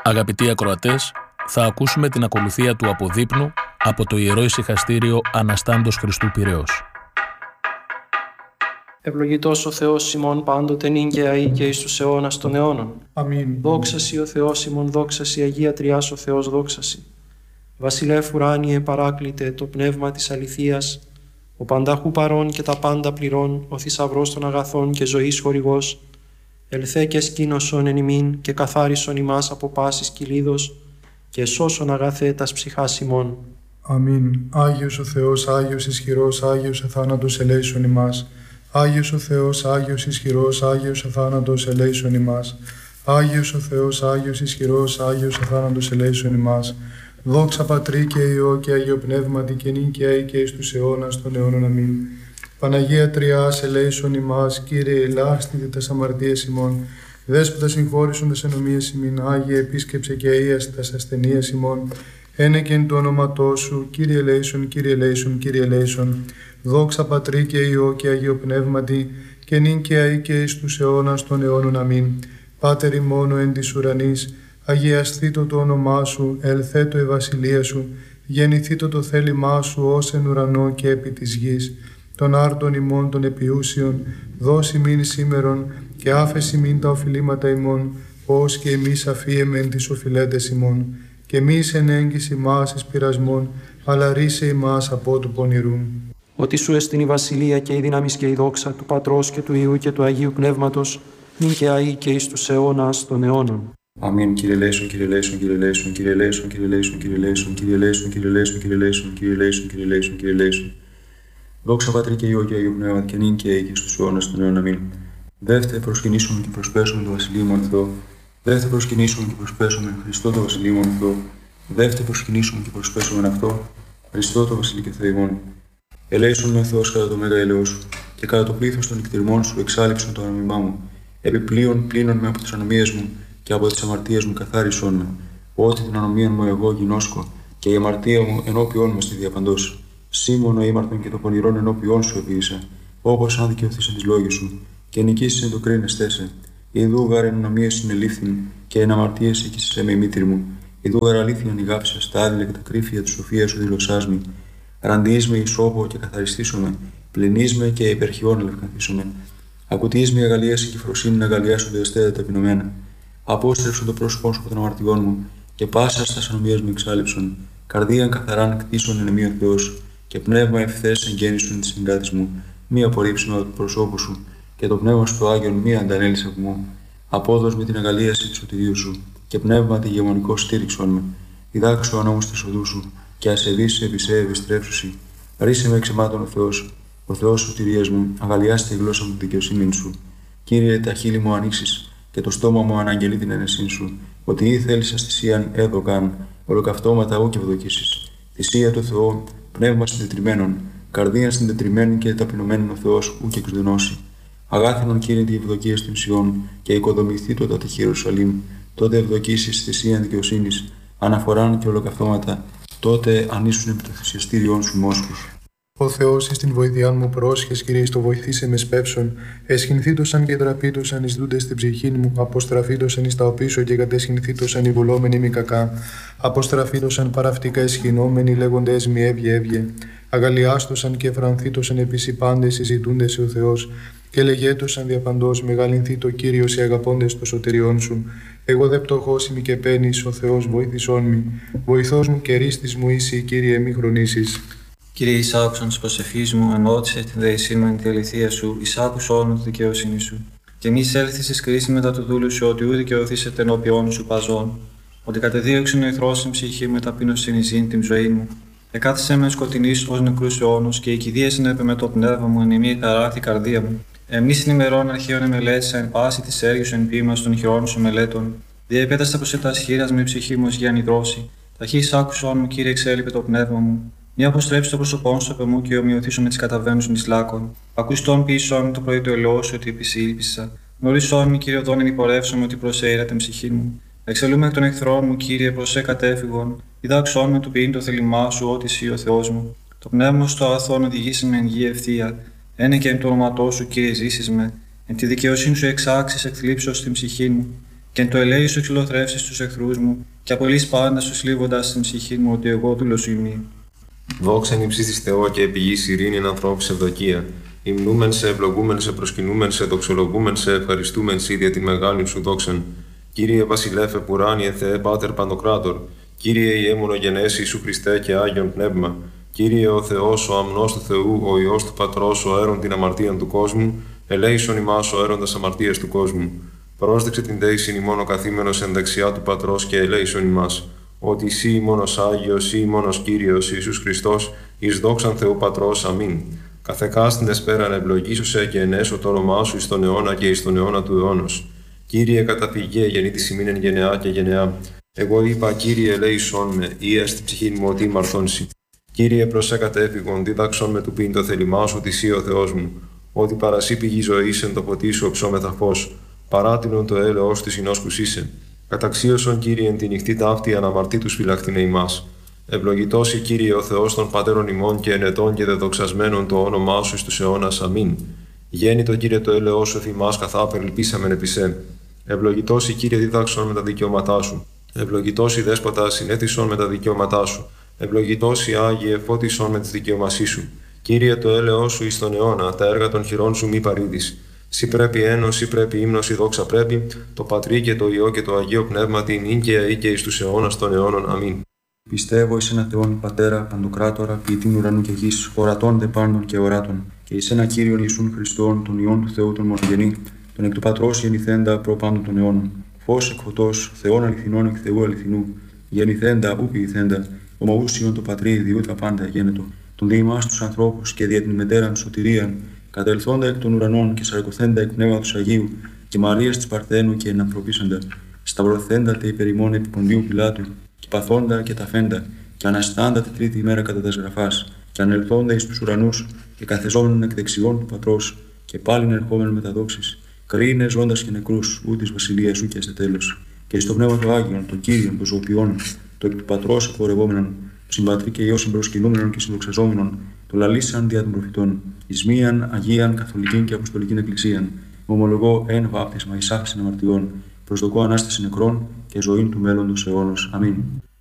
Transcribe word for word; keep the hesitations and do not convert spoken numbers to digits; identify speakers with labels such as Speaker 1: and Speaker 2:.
Speaker 1: Αγαπητοί ακροατές, θα ακούσουμε την ακολουθία του αποδείπνου από το Ιερό Ησυχαστήριο Αναστάντος Χριστού Πειραιώς.
Speaker 2: Ευλογητός ο Θεός ημών πάντοτε νυν και αεί και εις τους αιώνας των αιώνων.
Speaker 3: Αμήν.
Speaker 2: Δόξα σοι ο Θεός ημών, δόξα σοι Αγία Τριάς ο Θεός, δόξα σοι. Βασιλεύ ουράνιε παράκλητε το πνεύμα της αληθείας, ο πανταχού παρών και τα πάντα πληρών, ο θησαυρός των αγαθών και ζωής χορηγός, ελθέ και σκήνωσον εν ημίν και καθάρισον ημάς από πάσης κυλίδος και σώσον αγαθέ τας ψυχάς ημών.
Speaker 3: Αμήν. Άγιος ο Θεός, Άγιος ισχυρός, Άγιος αθάνατος ελέησον ημάς. Άγιος ο Θεός, Άγιος ισχυρός, Άγιος αθάνατος ελέησον ημάς. Άγιος ο Θεός, Άγιος ισχυρός, Άγιος αθάνατος ελέησον ημάς. Δόξα Πατρί και Υιό και Αγίο Πνεύματι και νυν και αεί και εις τους αιώνας των αιώνων. Αμήν. Παναγία Τριάς ελέησον ημάς, Κύριε ελάστητε τας αμαρτίες ημών. Δέσποτα συγχώρησον τας ενομίες ημίν, Άγιε επίσκεψε και αΐασε τας ασθενείες ημών. Ένεκεν το όνοματό σου, Κύριε ελέησον, Κύριε ελέησον, Κύριε ελέησον. Δόξα Πατρί και Υιό και Αγίο Πνεύματι και νυν και αεί και εις τους αιώνας των αιώνων. Αμήν. Πάτερ ημών εν της ουρανής, αγιασθήτω το όνομά σου, ελθέτω η βασιλεία σου, γεννηθήτω το θέλημά σου ως εν ουρανό και επί της γης. Των άρτων ημών των επιούσιων, δώσει μην σήμερον και άφεση μην τα οφειλήματα ημών, ως και εμείς αφίεμεν τις οφειλέτες ημών. Και μη εν έγκυς ημάς εις πειρασμών, αλλά ρίσε ημάς από του πονηρού.
Speaker 2: Ότι σου εστιν η βασιλεία και η δύναμις και η δόξα του Πατρός και του Υιού και του Αγίου Πνεύματος, νυν και αεί και εις τους αιώνας των αιώνων.
Speaker 4: Αμήν. Κύριε ελέησον, Κύριε ελέησον, Κύριε ελέησον, Κύριε ελέησον, Κύριε ελέησον, Κύριε ελέησον, Κύριε ελέησον, Κύριε ελέησον, Κύριε ελέησον, Κύριε ελέησον, Κύριε ελέησον, Κύριε ελέησον. Δόξα Πατρί και Υιό και Αγίου Πνεύματι και νυν και αεί και στους αιώνας των αιώνων. Αμήν. Δεύτε προσκυνήσουμε και προσπέσουμε το Βασιλείο μόνο Θεό. Δεύτε προσκυνήσουμε και προσπέσουμε Χριστό το Βασιλείο μόνο Θεό. Δεύτε προσκυνήσουμε και προσπέσουμε αυτό Χριστό το Βασιλείο και Θεό ημών. Ελέησον με Θεός κατά το μέγα έλεος σου και κατά το πλήθος των νηκτηριμών σου εξάλειψον το ανομιμά μου. Επιπλέον πλύνον με από τις ανομίες μου και από τις αμαρτίες μου καθάρισον με. Ότι την ανομία μου εγώ γινώσκω και η αμαρτία μου ενώπιόν μου στη διαπαντός. Σήμωνο ήμαρτον και το πονηρόν ενώπιόν σου επίησα, όπως αν δικαιωθείς εν τις λόγες σου, και νικήσεις εν το κρίνεστέ σε. Ιδού γάρ εν ανομίες συνελήφθην και εν αμαρτίες έκυσες με η μήτρη μου. Ιδού γάρ αλήθεια νιγάψα στα άδειλα και τα κρύφια της σοφίας σου δηλωσάς με. Ραντιείς με ισόπο και καθαριστήσομαι, πληνείς με και υπερχιών ελευκανθήσομαι. Ακουτείς με αγαλίαση και φροσύνη να αγαλιάσονται εστέτα ταπεινωμένα. Απόστρεψον το πρόσωπό σου από των αμαρτιών μου και πάσα στα ανομίες μου εξάλληψον. Καρδίαν καθαράν κτίσον εν εμεί ο Θεός και πνεύμα ευθές εγγέννησον τη συγκάτης μου. Μη απορρίψουμε από το προσώπου σου και το πνεύμα σου το Άγιον μη αντανέλεις από μου. Απόδος με την αγαλίαση του σωτηρίου σου και πνεύμα τη γεμονικό στήριξον με. Διδάξω ανώμους της οδού σου και ασεβείς επί σε ευιστρέψουσι. Ρίσε με εξαιμάτων ο Θεός, ο Θεός σωτηρίας μου, αγαλιάστε η γλώσσα μου τη δικαιοσύνη σου. Κύριε, τα χείλη μου ανοίξεις και το στόμα μου αναγγελεί την αινεσήν σου. Ότι ή θέλεις θυσίαν έδωκαν, ολοκαυτώματα ού και ευδοκίσεις. Θυσία του Θεού, πνεύμα συντετριμένων, καρδία συντετριμένη και ταπεινωμένων ο Θεός ού και εξδενώσει. Αγάθινον Κύριε τη ευδοκία στην Σιών και οικοδομηθεί το τα τυχή Ιερουσαλήμ. Τότε ευδοκίσεις θυσίαν δικαιοσύνης, αναφοράν και ολοκαυτώματα. Τότε ανήσουν επί το θυσιαστήριόν σου μόσχους.
Speaker 3: Ο Θεός εις την βοήθειά μου πρόσχες, Κύριε, στο βοηθήσε με σπεύσον. Εσχυνθήτωσαν και τραπήτωσαν εις δούντες στην ψυχή μου. Αποστραφήτωσαν εις τα οπίσω και κατεσχυνθήτωσαν οι βουλόμενοι μη κακά. Αποστραφήτωσαν παραυτικά εσχυνόμενοι λέγοντες μη έβγε έβγε. Αγαλιάστωσαν και φρανθήτωσαν επίσης οι πάντες συζητούντες ο Θεός. Και λεγέτωσαν διαπαντός μεγαλυνθεί το Κύριος οι αγαπώντες το σωτηριών σου. Εγώ δε πτωχός είμαι και παίρνεις, ο Θεός βοήθησόν μη. Βοηθός μου και ρίστης μου είσαι, Κύριε, μη χρονίσεις.
Speaker 5: Κύριε, εισάκουσαν τη προσευχή μου, ενώτησε την δεησή μου εν τη αληθεία σου, εισάκουσον τη δικαιοσύνη σου. Και μη έλθει ει κρίση μετά του δούλου σου, ότι ού δικαιωθήσετε ενώπιόν σου παζών. Ότι κατεδίωξε ο εχθρό στην ψυχή με ταπείνωσιν εις την ζωή μου. Εκάθισε με σκοτεινή ω νεκρού αιώνου, και η κηδεία συνέπε με το πνεύμα μου, εν ημί χαράχτη καρδία μου. Εμεί στην ημερών αρχαίων εμελέτησα εν πάση τη έργου εν ποίημα των χειρών σου μελέτων. Διεπέταστα προ τα σχήρα με ψυχή μου για νηδρώσει. Ταχύ άκουσον μου, Κύριε, εξέλιπε το πνεύμα μου. Μη αποστρέψει το πρόσωπό σου από μου και ομοιωθήσω με τι καταβαίνουσιν ει λάκων. Ακουστόν πίσω μου το πρωί το ελαιό σου ότι επισήλπισα. Γνωρίσον μη, Κύριε, οδόν ενυπορεύσομαι ότι προσέειρα την ψυχή μου. Εξελούμε εκ των εχθρών μου, Κύριε, προσέ κατέφυγον. Διδάξον με του ποιήν το θέλημά σου, ότι εσύ ο Θεός μου. Το πνεύμα στο αγαθόν οδηγήσει με εν γη ευθεία. Ένε και εν το όνοματό σου, Κύριε, ζήσει με. Εν τη δικαιοσύνη σου εξάξει εκθλίψω στην ψυχή μου. Και εν το ελέη σου εξυλοθρεύσεις τους εχθρούς μου, και απολύς πάντα σου σλίβοντας στην ψυχή μου ότι εγώ δούλος σου ημί.
Speaker 6: Δόξα εν υψίστης Θεό και επιγής ειρήνη εν ανθρώπους ευδοκία. Υμνούμεν σε, ευλογούμεν σε, προσκυνούμεν σε, δοξολογούμεν σε, ευχαριστούμεν σε για την μεγάλη σου δόξαν. Κύριε Βασιλέφε Πουράνιε Θεέ Πάτερ Παντοκράτορ, Κύριε Ιε μονογενές Ιησού Χριστέ και Άγιον Πνεύμα, Κύριε ο Θεός, ο αμνός του Θεού, ο Υιός του Πατρός, ο αίρον την αμαρτία του κόσμου, ελέησον ημάς ο αίροντας αμαρτίας του κόσμου. Πρόσδεξε την δέησιν ημών ο καθήμενος εν δεξιά του Πατρός και ελέησον ημάς. Ότι εσύ ημώνος Άγιος, ή ημώνος Κύριος Ιησούς Χριστός, εις δόξαν Θεού Πατρός. Αμήν. Καθεκάστην εσπέραν ευλογήσωσε και ενέσω το όνομά σου εις τον αιώνα και εις τον αιώνα του αιώνος. Κύριε καταφυγέ γεννήτης ημίν εν γενεά και γενεά. Εγώ είπα, Κύριε ελέησον με, ή έστι ψυχήν μου ότι μαρθώνσει. Κύριε προσέ κατέφυγον, δίδαξον με του πίν το θέλημά σου, τη ο Θεός μου. Ότι παρασύ πηγή ζωής εν το ποτί σου οψόμεθα φως. Παράτηνον το έλεος της ενόσκους είσαι. Καταξίωσον, Κύριε, εν τη νυχτή ταύτη αναμαρτήτους φυλαχτήνε ημάς. Ευλογητός η Κύριε ο Θεός των πατέρων ημών και ενετών και δεδοξασμένων το όνομά σου εις τους αιώνας. Αμήν. Γέννητο, Κύριε, το έλεος σου θυμάς καθά περιλπίσαμεν επί σε. Ευλογητός η Κύριε δίδαξον με τα δικαιώματά σου. Ευλογητός η Δέσποτα συνέθισον με τα δικαιώματά σου. Ευλογητός η Άγιε φώτισον με τις δικαιωμασίες σου. Κύριε, το έλεος σου εις τον αιώνα, τα έργα των χειρών σου μη παρήδεις. Σύ πρέπει ένος, σύ πρέπει ύμνος, η δόξα πρέπει, το Πατρί και το Υιό και το Αγίο Πνεύμα την ίν και αεί και εις τους αιώνας των αιώνων. Αμήν.
Speaker 4: Πιστεύω εις ένα Θεόν Πατέρα, Παντοκράτορα, ποιητήν ουρανού και γης, ορατών δε πάντων και οράτων, και εις ένα Κύριον Ιησούν Χριστόν, τον Υιόν του Θεού τον μονογενή, τον εκ του Πατρός γεννηθέντα προ πάντων των αιώνων. Φως εκ φωτός, Θεόν αληθινών εκ Θεού αληθινού, γεννηθέντα ου ποιηθέντα, ομοούσιον το Πατρί διού τα πάντα γένετο, τον διημάς τους ανθρώπους και δια την μετέραν σωτηρίαν, κατελθόντα εκ των ουρανών και σαρκωθέντα εκ πνεύματος Αγίου, και Μαρίας της Παρθένου και ενανθρωπίσαντα, σταυρωθέντα τε υπερημών επί Ποντίου Πιλάτου, και παθόντα και ταφέντα, και αναστάντα τη τρίτη ημέρα κατά τας γραφάς, και ανελθόντα εις τους ουρανούς, και καθεζόμενον εκ δεξιών του Πατρός, και πάλιν ερχόμενον με τα δόξης, κρίνε ζώντας και νεκρούς, ού της βασιλείας σου και σε τέλος. Και στο πνεύμα του Άγιον, τον Κύριον, των ζωοποιών, το εκ του Πατρός εκπορευόμενον, το συμπατρί και Υιό συμπροσκυνούμενον και συνδοξαζόμενον, το λαλήσαν δια των προφητών, εις μίαν Αγίαν Καθολικήν και Αποστολικήν Εκκλησίαν, ομολογώ εν βάπτισμα εις άφεσιν αμαρτιών, προσδοκώ ανάσταση νεκρών και ζωήν του μέλλοντος αιώνος. Αμήν.